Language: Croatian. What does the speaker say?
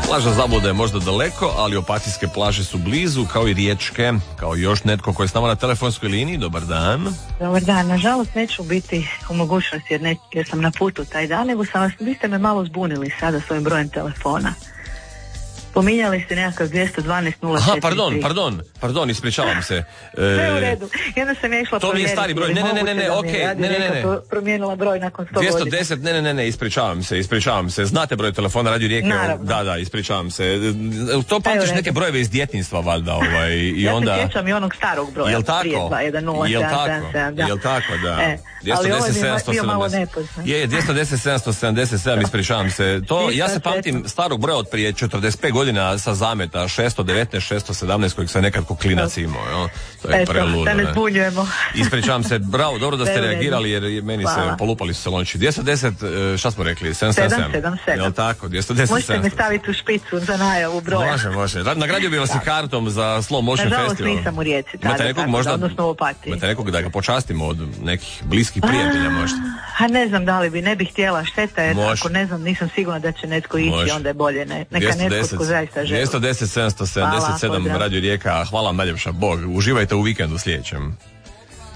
Plaža Zabluda je možda daleko, ali Opatijske plaže su blizu, kao i Riječke, kao i još netko koji je s nama na telefonskoj liniji. Dobar dan. Dobar dan, nažalost neću biti u mogućnosti jer sam na putu taj dan, nego vi ste me malo zbunili sada svojim brojem telefona. Pominjali ste nekakav 212 043. Aha, pardon, ispričavam se. Sve u redu, jedno sam ja išla to mi je stari broj, ne, okej, ne. Promijenila broj nakon 100 godina. 210, ne, ispričavam se. Znate broj telefona Radio Rijeke? Naravno. Da, ispričavam se. To pamtiš neke brojeve iz djetinjstva, valjda, i ja onda... se sjećam i onog starog broja. Jel tako? Prije 210, Jel tako, da. 210, ali ovo je bio malo 770. nepoznat. Je, 210, 777, ispričavam se. To, ja se pamtim starog broja od prije 45 godina sa zameta, 619, 617, kojeg sam nekad ko klinac imao. To je preludo. Da ne zbunjujemo. Ispričavam se, bravo, dobro da ste reagirali, jer meni se polupali su salonči. 210, šta smo rekli? 777. Jel tako? 210, možete me staviti u špicu za najavu broja. Može. Nagradio bi vas i kartom za Slow Motion Festival. Nažalost nisam u Rijeci. Odnosno u Opatiji. Imate nekog da ga počastimo od nekih bliskih prijatelja možda? Ne znam da li bi, ne bih htjela, šteta jer ako ne znam, nisam sigurna da će netko ići, onda je bolje neka netko tko zaista želi. 210, 777 Radio Rijeka, hvala vam najljepša, Bog, uživajte u vikendu sljedećem.